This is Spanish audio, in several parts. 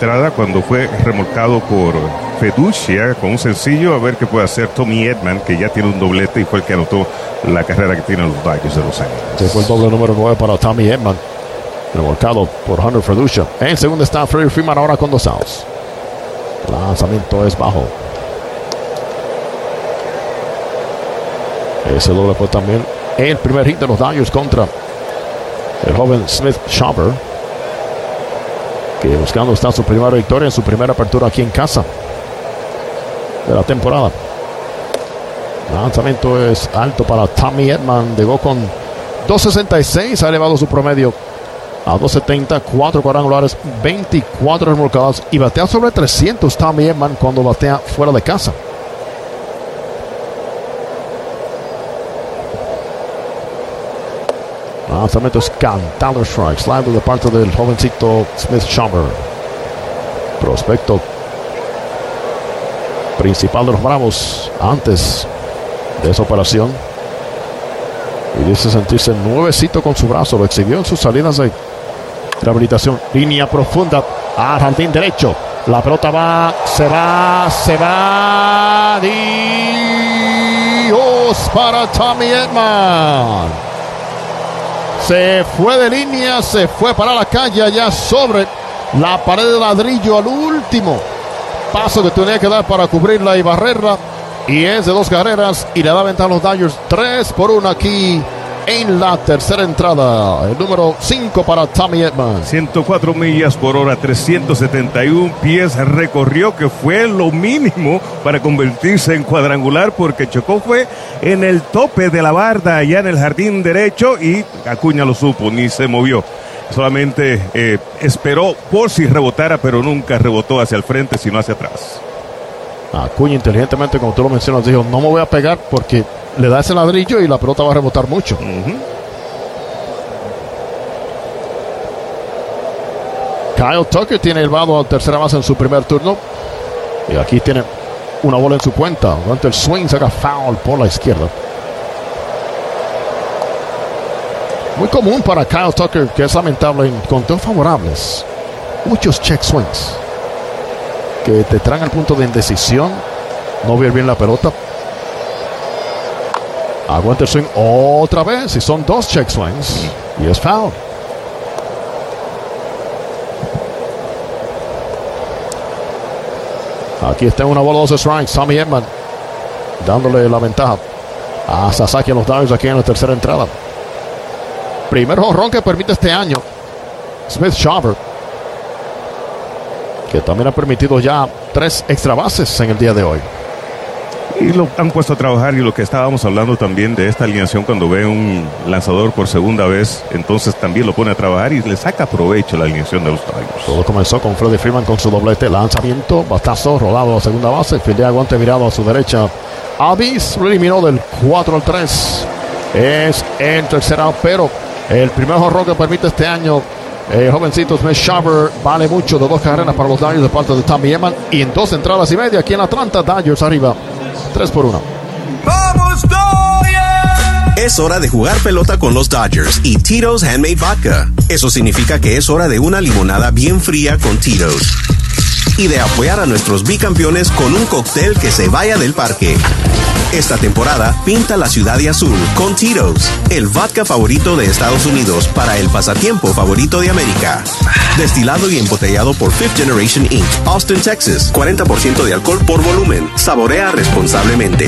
entrada cuando fue remolcado por Fiducia con un sencillo. A ver qué puede hacer Tommy Edman, que ya tiene un doblete y fue el que anotó la carrera que tienen los Dodgers de Los Ángeles. Se fue el doble número 9 para Tommy Edman, remolcado por Hunter Fiducia. En segundo está Freddie Freeman ahora con 2 outs. El lanzamiento es bajo. Ese doble fue también el primer hit de los Dodgers contra el joven Smith Shawver, que buscando está su primera victoria en su primera apertura aquí en casa de la temporada. El lanzamiento es alto para Tommy Edman. Llegó con 2.66, ha elevado su promedio a 2.70, 4 cuadrangulares, 24 remolcadas y batea sobre 300 Tommy Edman cuando batea fuera de casa. Lanzamiento es cantado strike. Slide de parte del jovencito Smith Shawver, prospecto principal de los Bravos antes de esa operación. Y dice sentirse nuevecito con su brazo. Lo exhibió en sus salidas de rehabilitación. Línea profunda al jardín derecho. La pelota va, se va. Dios para Tommy Edman. Se fue de línea, se fue para la calle allá sobre la pared de ladrillo al último paso que tenía que dar para cubrirla y barrerla. Y es de 2 carreras y le da ventaja a los Dodgers 3-1 aquí en la tercera entrada. El número 5 para Tommy Edman. 104 millas por hora, 371 pies recorrió, que fue lo mínimo para convertirse en cuadrangular, porque chocó fue en el tope de la barda allá en el jardín derecho y Acuña lo supo, ni se movió. Solamente esperó por si rebotara, pero nunca rebotó hacia el frente, sino hacia atrás. Acuña inteligentemente, como tú lo mencionas, dijo: no me voy a pegar porque le da ese ladrillo y la pelota va a rebotar mucho. Kyle Tucker tiene elevado a tercera base en su primer turno. Y aquí tiene una bola en su cuenta. Durante el swing saca foul por la izquierda. Muy común para Kyle Tucker, que es lamentable en conteos favorables. Muchos check swings que te traen al punto de indecisión, no ver bien la pelota. Aguanta el swing otra vez y son 2 check swings y es foul. Aquí está una bola, 2 strikes. Tommy Edman dándole la ventaja a Sasaki a los Dodgers aquí en la tercera entrada. Primer jonrón que permite este año Smith Shawver, que también ha permitido ya 3 extra bases en el día de hoy. Y lo han puesto a trabajar, y lo que estábamos hablando también de esta alineación, cuando ve un lanzador por segunda vez, entonces también lo pone a trabajar y le saca provecho la alineación de los Dodgers. Todo comenzó con Freddie Freeman con su doblete, lanzamiento, batazo, rodado a segunda base, fildea guante virado a su derecha. Avis lo eliminó del 4-3. Es el tercer out, pero el primer jonrón que permite este año el jovencito Smith Shawver vale mucho, de 2 carreras para los Dodgers de parte de Tommy Edman, y en 2 entradas y media aquí en Atlanta, Dodgers arriba 3-1. ¡Vamos, Dodgers! Es hora de jugar pelota con los Dodgers y Tito's Handmade Vodka. Eso significa que es hora de una limonada bien fría con Tito's. Y de apoyar a nuestros bicampeones con un cóctel que se vaya del parque. Esta temporada, pinta la ciudad de azul con Tito's, el vodka favorito de Estados Unidos para el pasatiempo favorito de América. Destilado y embotellado por Fifth Generation Inc., Austin, Texas. 40% de alcohol por volumen. Saborea responsablemente.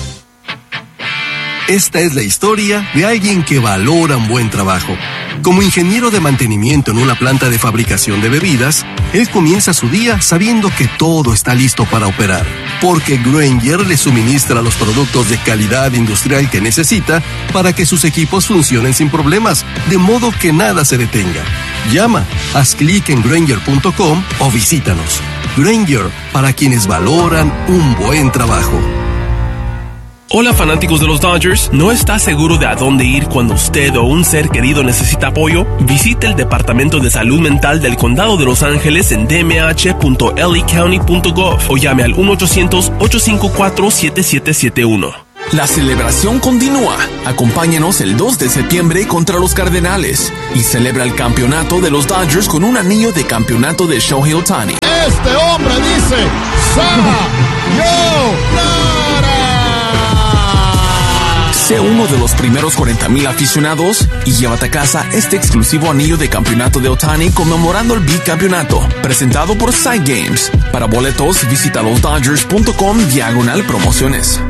Esta es la historia de alguien que valora un buen trabajo. Como ingeniero de mantenimiento en una planta de fabricación de bebidas, él comienza su día sabiendo que todo está listo para operar, porque Grainger le suministra los productos de calidad industrial que necesita para que sus equipos funcionen sin problemas, de modo que nada se detenga. Llama, haz clic en Grainger.com o visítanos. Grainger, para quienes valoran un buen trabajo. Hola fanáticos de los Dodgers, ¿no está seguro de a dónde ir cuando usted o un ser querido necesita apoyo? Visite el Departamento de Salud Mental del Condado de Los Ángeles en dmh.lacounty.gov o llame al 1-800-854-7771. La celebración continúa. Acompáñenos el 2 de septiembre contra los Cardenales y celebra el campeonato de los Dodgers con un anillo de campeonato de Shohei Ohtani. este hombre dice ¡sayonara! Sé uno de los primeros 40,000 aficionados y llévate a casa este exclusivo anillo de campeonato de Ohtani conmemorando el bicampeonato, presentado por Side Games. Para boletos, visita losdodgers.com/promociones.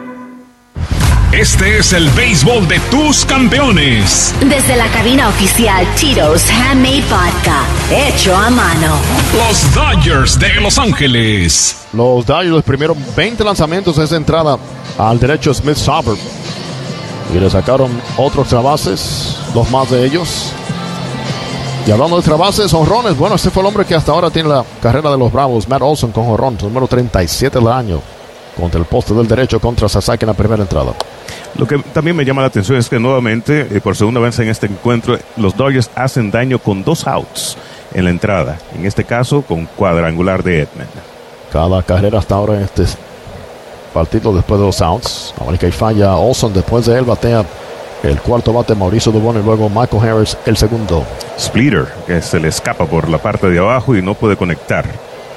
Este es el béisbol de tus campeones. Desde la cabina oficial Tito's Handmade Vodka, hecho a mano. Los Dodgers de Los Ángeles. Los Dodgers, los primeros 20 lanzamientos de esa entrada al derecho Smith Shopper. Y le sacaron otros extrabases, dos más de ellos. Y hablando de extrabases, jonrones, bueno, este fue el hombre que hasta ahora tiene la carrera de los Bravos, Matt Olson con jonrón, número 37 del año, contra el poste del derecho contra Sasaki en la primera entrada. Lo que también me llama la atención es que nuevamente, por segunda vez en este encuentro, los Dodgers hacen daño con 2 outs en la entrada. En este caso, con cuadrangular de Edman. Cada carrera hasta ahora en este partido después de 2 outs. Ahora que falla Olson, después de él batea el cuarto bate Mauricio Dubón y luego Michael Harris el segundo. Splitter, que se le escapa por la parte de abajo y no puede conectar.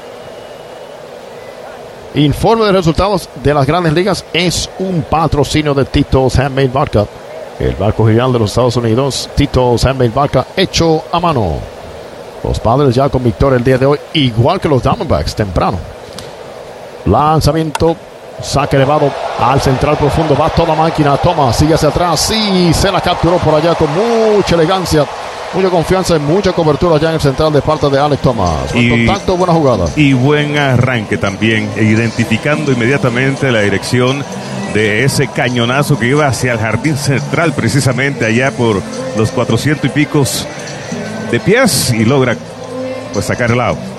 Informe de resultados de las Grandes Ligas es un patrocinio de Tito's Handmade Vodka, el barco gigante de los Estados Unidos. Tito's Handmade Vodka hecho a mano. Los Padres ya con victoria el día de hoy, igual que los Diamondbacks temprano. Lanzamiento, saque elevado al central profundo, va toda máquina, toma, sigue hacia atrás, sí, se la capturó por allá con mucha elegancia. Mucha confianza y mucha cobertura ya en el central de parte de Alex Thomas. Buen contacto, buena jugada. Y buen arranque también, identificando inmediatamente la dirección de ese cañonazo que iba hacia el jardín central, precisamente allá por los 400 y picos de pies, y logra pues sacar el out.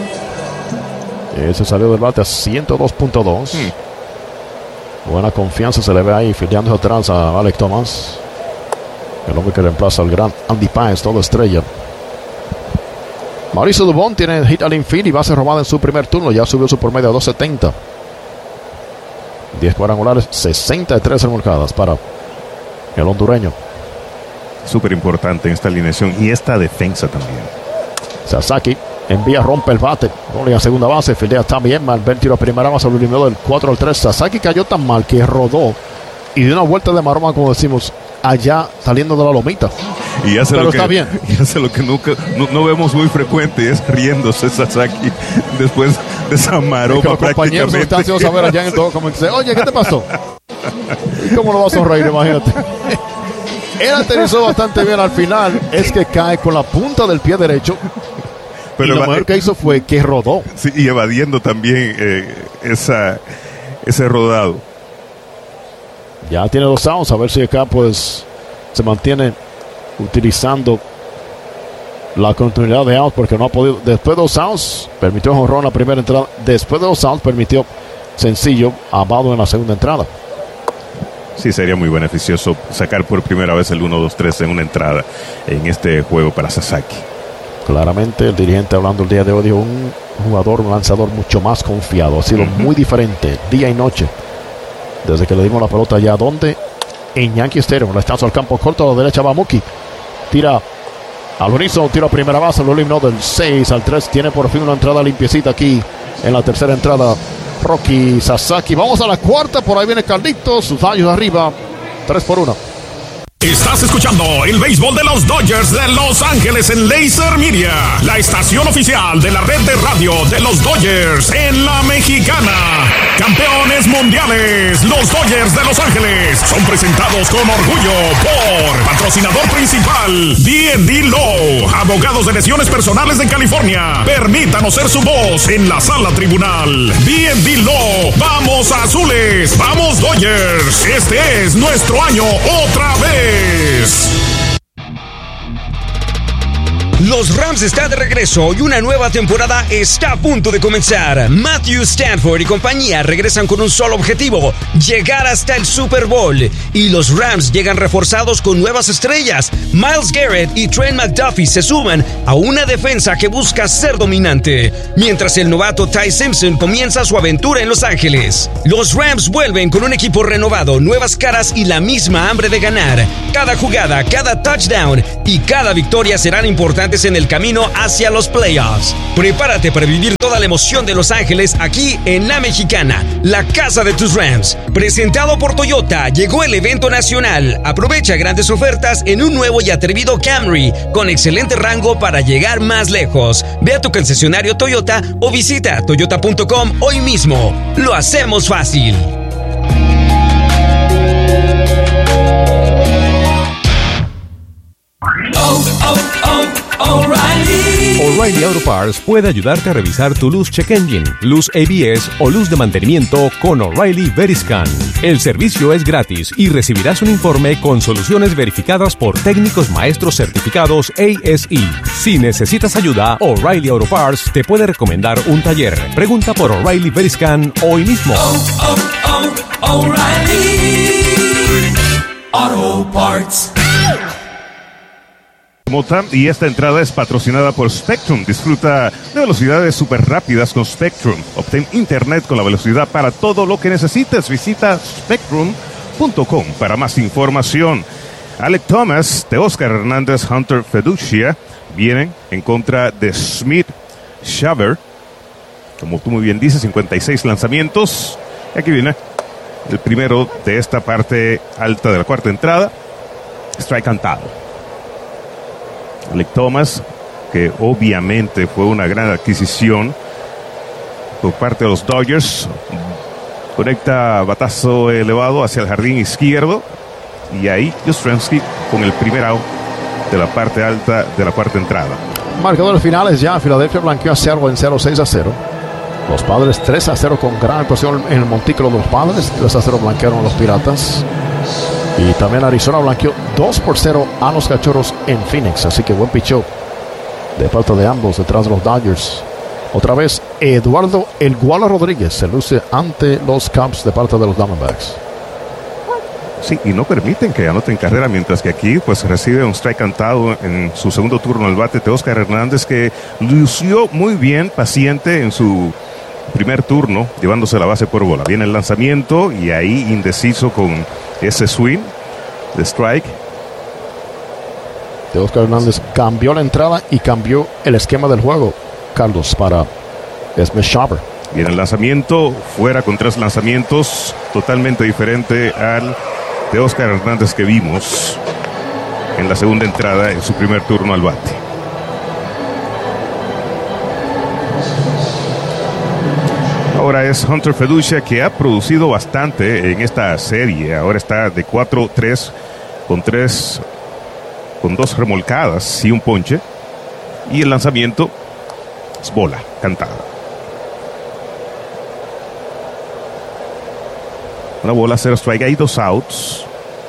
Ese salió del bate a 102.2. Buena confianza se le ve ahí, filiando atrás a Alex Thomas. El hombre que reemplaza al gran Andy Páez, toda estrella. Mauricio Dubón tiene hit al infield y base robada en su primer turno. Ya subió su promedio a 270. 10 cuadrangulares, 63 remolcadas para el hondureño. Súper importante en esta alineación y esta defensa también. Sasaki envía, rompe el bate. Rolling a segunda base, fildea también mal. Ver tiro a primera base, lo eliminó del 4-3. Sasaki cayó tan mal que rodó y dio una vuelta de maroma, como decimos, allá saliendo de la lomita. Y hace pero lo que, está bien. Y hace lo que nunca no vemos muy frecuente, es riéndose Sasaki después de esa maroma. Los compañeros están haciendo saber allá en el todo, como dice, oye, ¿qué te pasó? ¿Y cómo lo va a sonreír? Imagínate. Él aterrizó bastante bien al final. Es que cae con la punta del pie derecho. Pero lo mejor que hizo fue que rodó. Sí, y evadiendo también ese rodado. Ya tiene 2 outs. A ver si acá pues se mantiene utilizando la continuidad de outs, porque no ha podido. Después de 2 outs permitió jonrón la primera entrada. Después de 2 outs permitió sencillo a Bado en la segunda entrada. Sí, sería muy beneficioso sacar por primera vez el 1-2-3 en una entrada en este juego para Sasaki. Claramente el dirigente, hablando el día de hoy, dijo un jugador, un lanzador mucho más confiado. Ha sido muy diferente día y noche desde que le dimos la pelota allá donde en Yankee Stadium. El estazo al campo corto a la derecha va Mookie, tira al unísono, tira a primera base, lo eliminó del 6-3. Tiene por fin una entrada limpiecita aquí en la tercera entrada Rocky Sasaki. Vamos a la cuarta, por ahí viene Carlitos, sus años arriba, 3-1. Estás escuchando el béisbol de los Dodgers de Los Ángeles en Laser Media, la estación oficial de la red de radio de los Dodgers en la Mexicana. Campeones mundiales, los Dodgers de Los Ángeles son presentados con orgullo por patrocinador principal D&D Law, abogados de lesiones personales en California. Permítanos ser su voz en la sala tribunal. D&D Law, vamos azules, vamos Dodgers. Este es nuestro año otra vez. Los Rams están de regreso y una nueva temporada está a punto de comenzar. Matthew Stafford y compañía regresan con un solo objetivo: llegar hasta el Super Bowl. Y los Rams llegan reforzados con nuevas estrellas. Myles Garrett y Trent McDuffie se suman a una defensa que busca ser dominante, mientras el novato Ty Simpson comienza su aventura en Los Ángeles. Los Rams vuelven con un equipo renovado, nuevas caras y la misma hambre de ganar. Cada jugada, cada touchdown y cada victoria serán importantes importantes en el camino hacia los playoffs. Prepárate para vivir toda la emoción de Los Ángeles aquí en La Mexicana, la casa de tus Rams. Presentado por Toyota, llegó el evento nacional. Aprovecha grandes ofertas en un nuevo y atrevido Camry con excelente rango para llegar más lejos. Ve a tu concesionario Toyota o visita toyota.com hoy mismo. Lo hacemos fácil. O'Reilly Auto Parts puede ayudarte a revisar tu luz check engine, luz ABS o luz de mantenimiento con O'Reilly Veriscan. El servicio es gratis y recibirás un informe con soluciones verificadas por técnicos maestros certificados ASE. Si necesitas ayuda, O'Reilly Auto Parts te puede recomendar un taller. Pregunta por O'Reilly Veriscan hoy mismo. O'Reilly Auto Parts. Y esta entrada es patrocinada por Spectrum. Disfruta de velocidades súper rápidas con Spectrum. Obtén internet con la velocidad para todo lo que necesites. Visita spectrum.com para más información. Alec Thomas, de Oscar Hernández, Hunter Feducia vienen en contra de Smith Shaver. Como tú muy bien dices, 56 lanzamientos. Y aquí viene el primero de esta parte alta de la cuarta entrada. Strike cantado. Alec Thomas, que obviamente fue una gran adquisición por parte de los Dodgers, conecta batazo elevado hacia el jardín izquierdo y ahí Yastrzemski con el primer out de la parte alta de la cuarta entrada. Marcadores finales ya. Filadelfia blanqueó a Seattle en 0-6-0. Los Padres 3-0 con gran impresión en el montículo de los Padres. 3-0 blanquearon a los Piratas. Y también Arizona blanqueó 2-0 a los Cachorros en Phoenix. Así que buen picheo de parte de ambos detrás de los Dodgers. Otra vez Eduardo El Guala Rodríguez se luce ante los Cubs de parte de los Diamondbacks. Sí, y no permiten que anoten carrera, mientras que aquí pues recibe un strike cantado en su segundo turno al bate de Oscar Hernández, que lució muy bien, paciente en su primer turno, llevándose la base por bola. Viene el lanzamiento y ahí indeciso con ese swing de strike. De Oscar Hernández cambió la entrada y cambió el esquema del juego, Carlos, para Smith Shaver. Viene el lanzamiento, fuera con 3 lanzamientos, totalmente diferente al de Oscar Hernández que vimos en la segunda entrada en su primer turno al bate. Ahora es Hunter Feducia, que ha producido bastante en esta serie. Ahora está de 4-3 con 2 remolcadas y un ponche. Y el lanzamiento es bola cantada. Una bola, 0 strike. Hay 2 outs.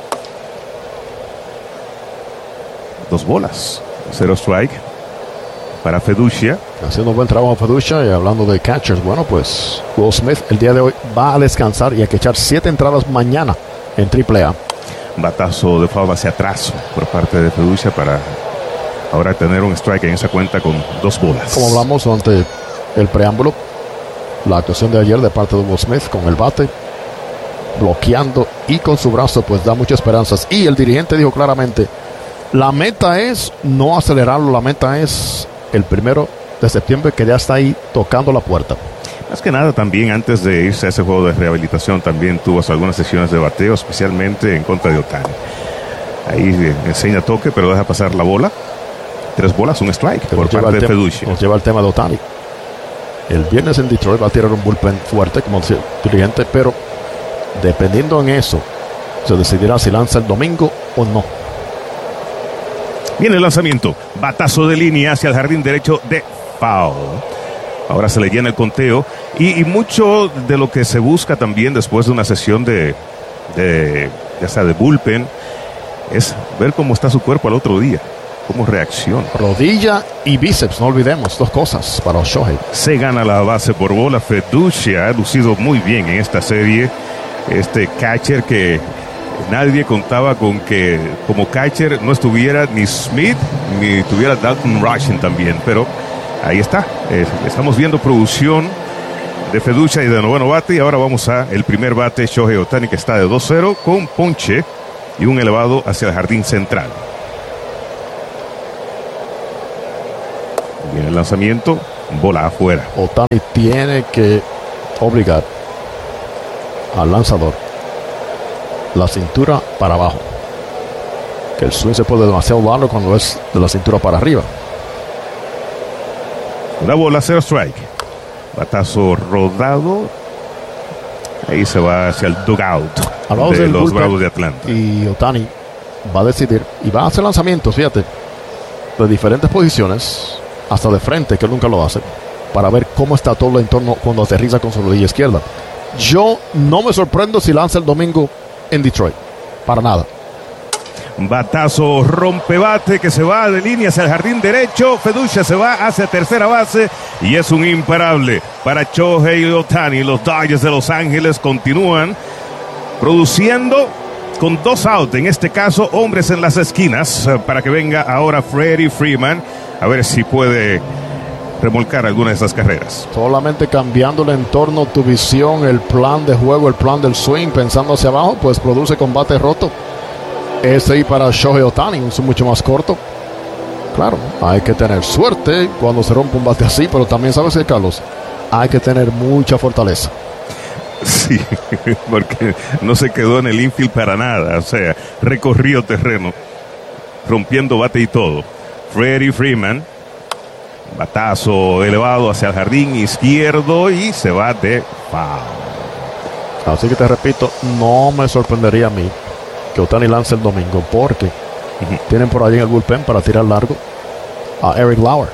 2 bolas, 0 strike para Feducia. Haciendo un buen trabajo Feducia. Y hablando de catchers, bueno, pues Will Smith el día de hoy va a descansar y a que echar 7 entradas mañana en AAA. Batazo de foul hacia atrás por parte de Feducia para ahora tener un strike en esa cuenta con 2 bolas. Como hablamos ante el preámbulo, la actuación de ayer de parte de Will Smith con el bate, bloqueando y con su brazo, pues da muchas esperanzas. Y el dirigente dijo claramente, la meta es no acelerarlo, la meta es el 1 de septiembre, que ya está ahí tocando la puerta. Más que nada también antes de irse a ese juego de rehabilitación también tuvo algunas sesiones de bateo, especialmente en contra de Ohtani. Ahí enseña toque, pero deja pasar la bola. 3 bolas, un strike por parte de Feducia. Nos lleva el tema de Ohtani. El viernes en Detroit va a tirar un bullpen fuerte como dirigente, pero dependiendo en eso, se decidirá si lanza el domingo o no. Viene el lanzamiento, batazo de línea hacia el jardín derecho de foul. Ahora se le llena el conteo y mucho de lo que se busca también después de una sesión ya sea de bullpen, es ver cómo está su cuerpo al otro día, cómo reacciona. Rodilla y bíceps, no olvidemos, 2 cosas para Shohei. Se gana la base por bola. Feducia ha lucido muy bien en esta serie. Este catcher que nadie contaba con que como catcher no estuviera ni Smith ni tuviera Dalton Rushing también, pero ahí está. Estamos viendo producción de Feducia y de noveno bate, y ahora vamos a el primer bate, Shohei Ohtani, que está de 2-0 con ponche y un elevado hacia el jardín central. Y en el lanzamiento, bola afuera. Ohtani tiene que obligar al lanzador la cintura para abajo. Que el swing se puede demasiado largo cuando es de la cintura para arriba. Una bola, 0 strike. Batazo rodado. Ahí se va hacia el dugout de los Bravos de Atlanta. Y Ohtani va a decidir y va a hacer lanzamientos, fíjate, de diferentes posiciones, hasta de frente, que él nunca lo hace, para ver cómo está todo el entorno cuando aterriza con su rodilla izquierda. Yo no me sorprendo si lanza el domingo en Detroit. Para nada. Batazo rompebate que se va de línea hacia el jardín derecho. Feducia se va hacia tercera base y es un imparable para Shohei Ohtani. Los Dodgers de Los Ángeles continúan produciendo con 2 outs. En este caso, hombres en las esquinas, para que venga ahora Freddie Freeman a ver si puede remolcar alguna de esas carreras. Solamente cambiando el entorno, tu visión, el plan de juego, el plan del swing, pensando hacia abajo, pues produce combate roto. Ese ahí para Shohei Ohtani, un mucho más corto. Claro, hay que tener suerte cuando se rompe un bate así, pero también, ¿sabes qué, Carlos? Hay que tener mucha fortaleza. Sí, porque no se quedó en el infield para nada. O sea, recorrió terreno, rompiendo bate y todo. Freddie Freeman, batazo elevado hacia el jardín izquierdo y se va de foul. Así que te repito, no me sorprendería a mí que Ohtani lance el domingo, porque tienen por allí en el bullpen para tirar largo a Eric Lauer.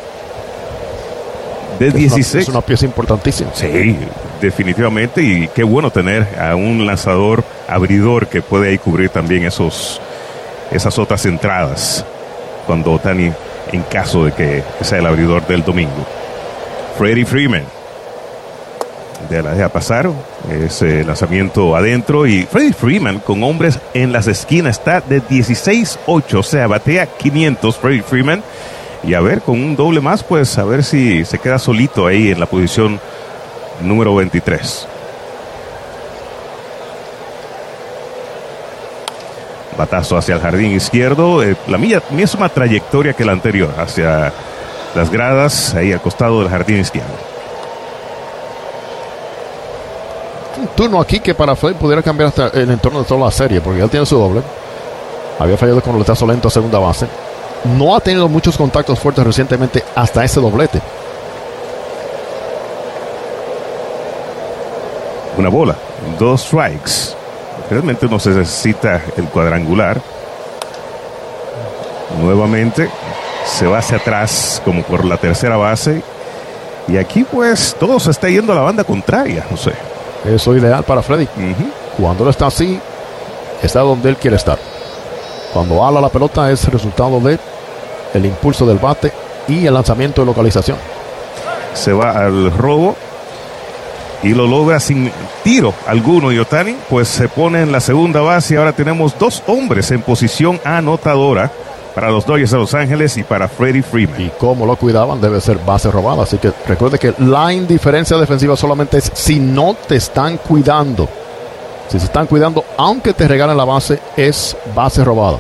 De 16. Es una pieza importantísima. Sí, definitivamente. Y qué bueno tener a un lanzador abridor que puede ahí cubrir también esas otras entradas cuando Ohtani, en caso de que sea el abridor del domingo. Freddie Freeman la deja pasar ese lanzamiento adentro, y Freddie Freeman con hombres en las esquinas está de 16-8, o sea, batea 500 Freddie Freeman, y a ver, con un doble más, pues a ver si se queda solito ahí en la posición número 23. Batazo hacia el jardín izquierdo, la misma trayectoria que la anterior, hacia las gradas, ahí al costado del jardín izquierdo. Un turno aquí que para Fred pudiera cambiar hasta el entorno de toda la serie, porque él tiene su doble. Había fallado con el letazo lento a segunda base. No ha tenido muchos contactos fuertes recientemente hasta ese doblete. Una bola, 2 strikes. Realmente no se necesita el cuadrangular. Nuevamente se va hacia atrás como por la tercera base. Y aquí pues todo se está yendo a la banda contraria, no sé. Eso es ideal para Freddy. Cuando él está así, está donde él quiere estar. Cuando ala la pelota es resultado de el impulso del bate y el lanzamiento de localización. Se va al robo y lo logra sin tiro alguno, y Ohtani pues se pone en la segunda base. Y ahora tenemos 2 hombres en posición anotadora para los Dodgers de Los Ángeles y para Freddie Freeman. Y como lo cuidaban, debe ser base robada. Así que recuerde que la indiferencia defensiva solamente es si no te están cuidando. Si se están cuidando, aunque te regalen la base, es base robada.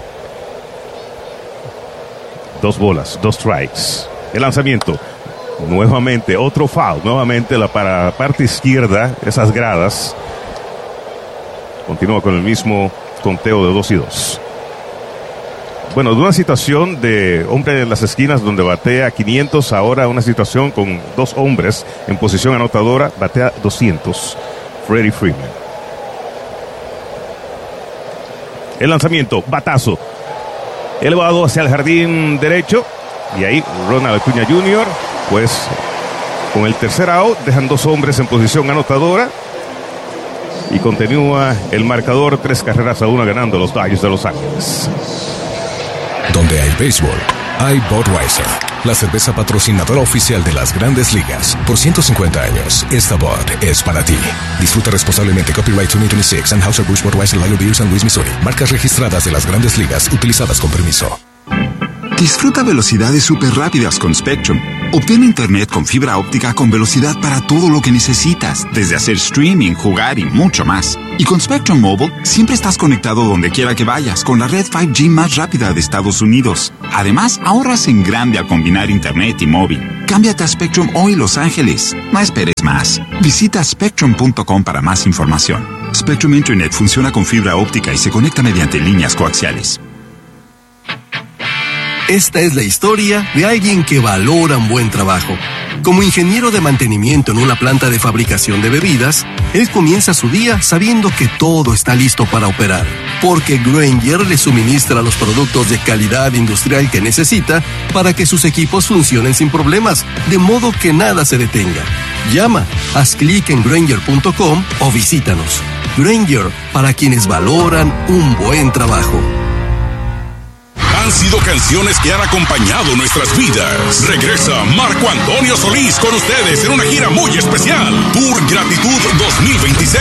2 bolas, 2 strikes. El lanzamiento. Nuevamente, otro foul. Nuevamente para la parte izquierda, esas gradas. Continúa con el mismo conteo de 2-2. Bueno, de una situación de hombre en las esquinas donde batea 500, ahora una situación con 2 hombres en posición anotadora, batea 200. Freddie Freeman. El lanzamiento, batazo. Elevado hacia el jardín derecho. Y ahí Ronald Acuña Jr., pues con el tercer out, dejan 2 hombres en posición anotadora. Y continúa el marcador, 3-1 ganando los Dodgers de Los Ángeles. Donde hay béisbol, hay Budweiser, la cerveza patrocinadora oficial de las Grandes Ligas. Por 150 años, esta Bud es para ti. Disfruta responsablemente. Copyright 2026, Anheuser-Busch Budweiser Lager Beer, San Luis, Missouri. Marcas registradas de las Grandes Ligas, utilizadas con permiso. Disfruta velocidades súper rápidas con Spectrum, Obtén internet con fibra óptica con velocidad para todo lo que necesitas, desde hacer streaming, jugar y mucho más. Y con Spectrum Mobile, siempre estás conectado donde quiera que vayas con la red 5G más rápida de Estados Unidos. Además, ahorras en grande al combinar internet y móvil. Cámbiate a Spectrum hoy, Los Ángeles. No esperes más. Visita spectrum.com para más información. Spectrum Internet funciona con fibra óptica y se conecta mediante líneas coaxiales. Esta es la historia de alguien que valora un buen trabajo. Como ingeniero de mantenimiento en una planta de fabricación de bebidas, él comienza su día sabiendo que todo está listo para operar, porque Grainger le suministra los productos de calidad industrial que necesita para que sus equipos funcionen sin problemas, de modo que nada se detenga. Llama, haz clic en Grainger.com o visítanos. Grainger, para quienes valoran un buen trabajo. Han sido canciones que han acompañado nuestras vidas. Regresa Marco Antonio Solís con ustedes en una gira muy especial. Tour Gratitud 2026.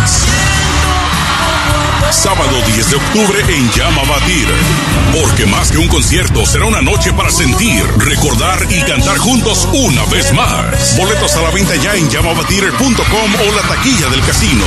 Sábado 10 de octubre en Llama Batir. Porque más que un concierto, será una noche para sentir, recordar y cantar juntos una vez más. Boletos a la venta ya en llamabatir.com o la taquilla del casino.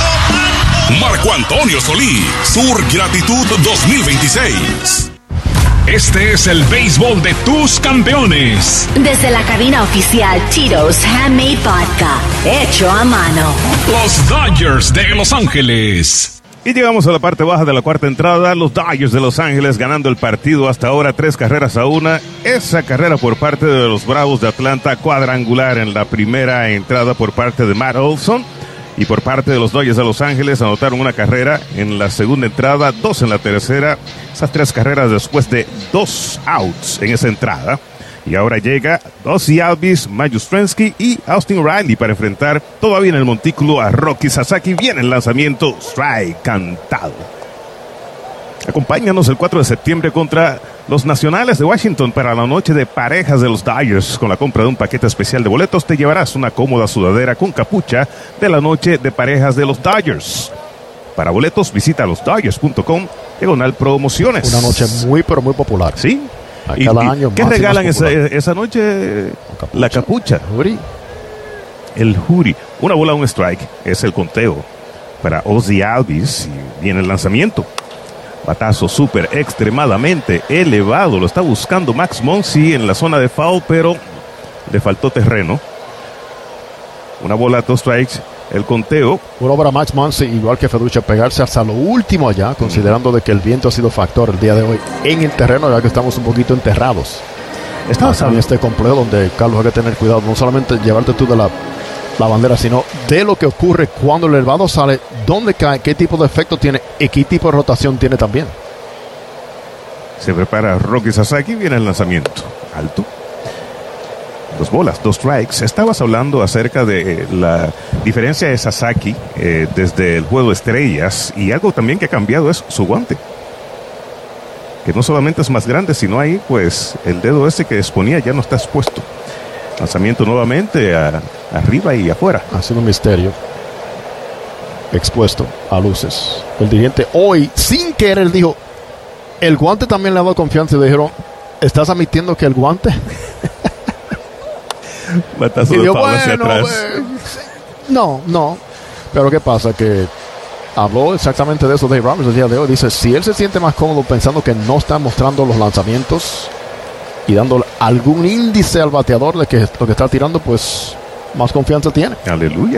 Marco Antonio Solís. Tour Gratitud 2026. Este es el béisbol de tus campeones. Desde la cabina oficial Tito's Handmade Vodka, hecho a mano. Los Dodgers de Los Ángeles. Y llegamos a la parte baja de la cuarta entrada. Los Dodgers de Los Ángeles ganando el partido hasta ahora 3-1. Esa carrera por parte de los Bravos de Atlanta, cuadrangular en la primera entrada por parte de Matt Olson. Y por parte de los Dodgers de Los Ángeles anotaron una carrera en la segunda entrada, 2 en la tercera. Esas 3 carreras después de 2 outs en esa entrada. Y ahora llega Ozzie Albies, Mike Yastrzemski y Austin Riley para enfrentar todavía en el montículo a Rocky Sasaki. Viene el lanzamiento, strike cantado. Acompáñanos el 4 de septiembre contra los Nacionales de Washington para la noche de parejas de los Dodgers. Con la compra de un paquete especial de boletos te llevarás una cómoda sudadera con capucha de la noche de parejas de los Dodgers. Para boletos visita losdodgers.com/promociones. Una noche muy pero muy popular. Sí. Y cada año ¿qué más regalan más esa noche? La capucha. El hoodie. Una bola, un strike. Es el conteo para Ozzie Albies. Y viene el lanzamiento. Batazo súper extremadamente elevado. Lo está buscando Max Muncy en la zona de foul, pero le faltó terreno. Una bola, 2 strikes. El conteo. Una obra Max Muncy, igual que Feducha, pegarse hasta lo último allá, considerando de que el viento ha sido factor el día de hoy en el terreno, ya que estamos un poquito enterrados. Estamos en este complejo donde, Carlos, hay que tener cuidado, no solamente llevarte tú de la bandera, sino de lo que ocurre cuando el elevado sale, dónde cae, qué tipo de efecto tiene y qué tipo de rotación tiene también. Se prepara Rocky Sasaki, viene el lanzamiento. Alto. 2 bolas, 2 strikes. Estabas hablando acerca de la diferencia de Sasaki desde el juego de estrellas, y algo también que ha cambiado es su guante. Que no solamente es más grande, sino ahí, pues, el dedo ese que exponía ya no está expuesto. Lanzamiento nuevamente arriba y afuera. Ha sido un misterio. Expuesto a luces. El dirigente hoy, sin querer, dijo, el guante también le ha dado confianza. Y dijeron, ¿estás admitiendo que el guante? Batazo de Pablo hacia atrás. No. Pero ¿qué pasa? Que habló exactamente de eso Dave Roberts el día de hoy. Dice, si él se siente más cómodo pensando que no está mostrando los lanzamientos y dándole algún índice al bateador de que lo que está tirando, pues más confianza tiene. Aleluya.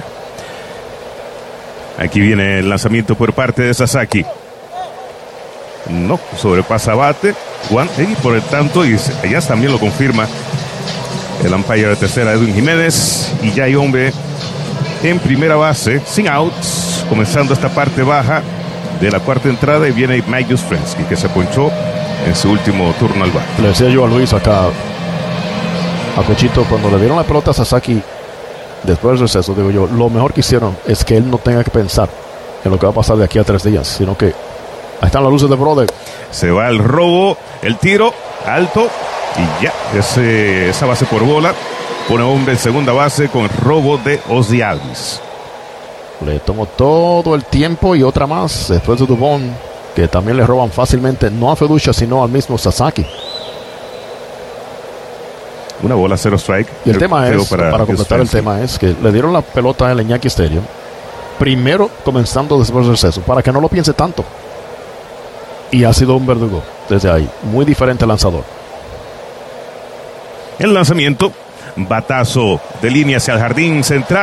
Aquí viene el lanzamiento por parte de Sasaki. No, sobrepasa bate. Y por el tanto, y allá también lo confirma el umpire de tercera, Edwin Jiménez. Y ya hay hombre en primera base, sin outs, comenzando esta parte baja de la cuarta entrada. Y viene Mike Yastrzemski, que se ponchó en su último turno al bate. Le decía yo a Luis acá, a Cochito, cuando le dieron la pelota a Sasaki después del receso, digo yo, lo mejor que hicieron es que él no tenga que pensar en lo que va a pasar de aquí a 3 días, sino que ahí están las luces de Brother. Se va el robo, el tiro alto y ya, esa base por bola. Pone hombre en segunda base con el robo de Ozzie Albies. Le tomó todo el tiempo y otra más después de Dubón, que también le roban fácilmente, no a Feducha, sino al mismo Sasaki. Una bola, 0 strike. Y el tema es, para completar el tema, es que le dieron la pelota en el Yankee Stadium, primero comenzando después del receso, para que no lo piense tanto. Y ha sido un verdugo desde ahí. Muy diferente lanzador. El lanzamiento, batazo de línea hacia el jardín central.